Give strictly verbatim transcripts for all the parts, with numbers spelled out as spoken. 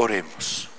Oremos.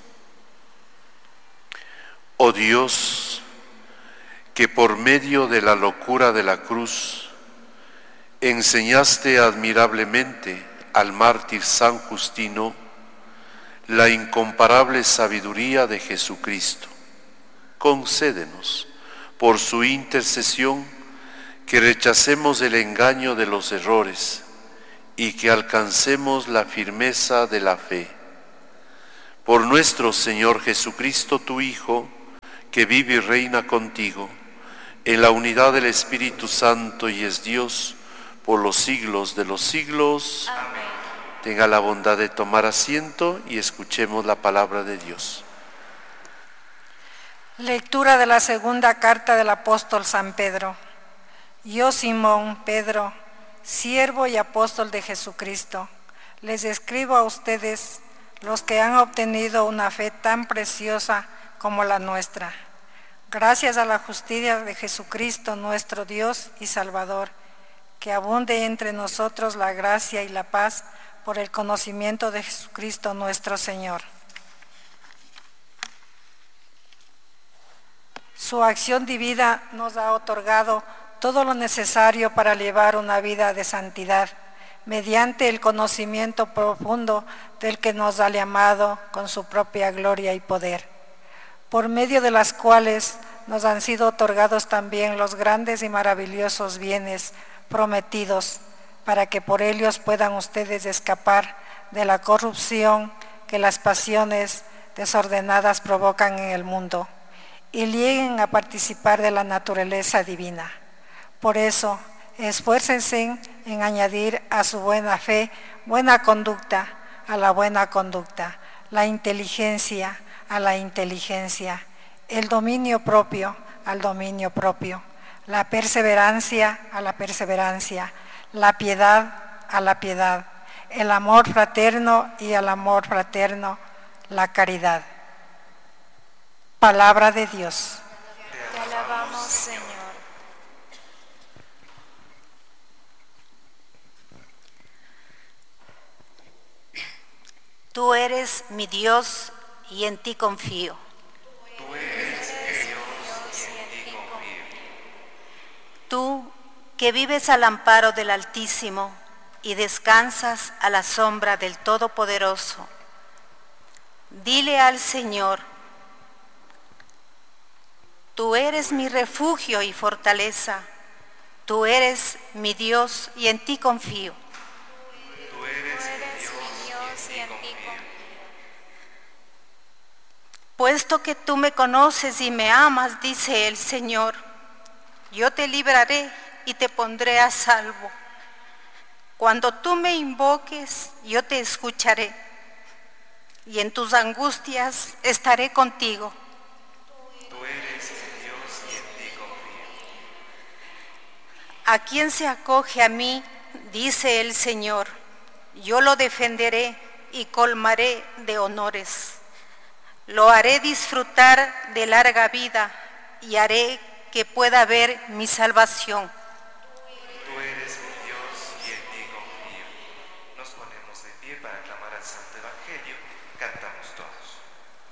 Oh Dios, que por medio de la locura de la cruz enseñaste admirablemente al mártir San Justino la incomparable sabiduría de Jesucristo, concédenos, por su intercesión, que rechacemos el engaño de los errores y que alcancemos la firmeza de la fe. Por nuestro Señor Jesucristo, tu Hijo, que vive y reina contigo, en la unidad del Espíritu Santo y es Dios, por los siglos de los siglos. Amén. Tenga la bondad de tomar asiento y escuchemos la palabra de Dios. Lectura de la segunda carta del apóstol San Pedro. Yo, Simón, Pedro, siervo y apóstol de Jesucristo, les escribo a ustedes, los que han obtenido una fe tan preciosa como la nuestra, gracias a la justicia de Jesucristo, nuestro Dios y Salvador, que abunde entre nosotros la gracia y la paz por el conocimiento de Jesucristo nuestro Señor. Su acción divina nos ha otorgado todo lo necesario para llevar una vida de santidad, mediante el conocimiento profundo del que nos ha llamado con su propia gloria y poder, por medio de las cuales nos han sido otorgados también los grandes y maravillosos bienes prometidos, para que por ellos puedan ustedes escapar de la corrupción que las pasiones desordenadas provocan en el mundo y lleguen a participar de la naturaleza divina. Por eso, esfuércense en añadir a su buena fe buena conducta, a la buena conducta, la inteligencia a la inteligencia, el dominio propio al dominio propio, la perseverancia a la perseverancia, la piedad a la piedad, el amor fraterno y al amor fraterno, la caridad. Palabra de Dios. Te alabamos, Señor. Tú eres mi Dios y en ti confío. Tú eres mi Dios y en ti confío. Tú que vives al amparo del Altísimo y descansas a la sombra del Todopoderoso, dile al Señor: tú eres mi refugio y fortaleza, tú eres mi Dios y en ti confío. Tú eres mi Dios y en ti confío. Puesto que tú me conoces y me amas, dice el Señor, yo te libraré y te pondré a salvo. Cuando tú me invoques, yo te escucharé, y en tus angustias estaré contigo. Tú eres mi Dios y en ti confío. A quien se acoge a mí, dice el Señor, yo lo defenderé y colmaré de honores. Lo haré disfrutar de larga vida y haré que pueda ver mi salvación.